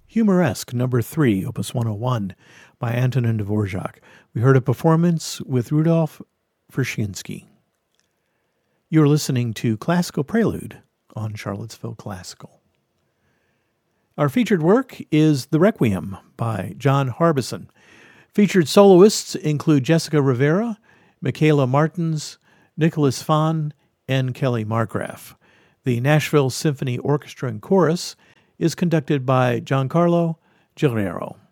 Humoresque, number 3, opus 101, by Antonin Dvorak. We heard a performance with Rudolf Verschinsky. You're listening to Classical Prelude on Charlottesville Classical. Our featured work is The Requiem by John Harbison. Featured soloists include Jessica Rivera, Michaela Martins, Nicholas Fahn, and Kelly Markgraf. The Nashville Symphony Orchestra and Chorus is conducted by Giancarlo Guerrero.